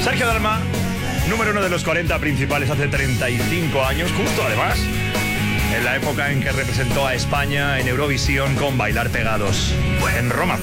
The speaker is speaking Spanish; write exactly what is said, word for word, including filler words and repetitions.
Sergio Dalma, número uno de los cuarenta principales hace treinta y cinco años, justo además, en la época en que representó a España en Eurovisión con Bailar Pegados, en Roma.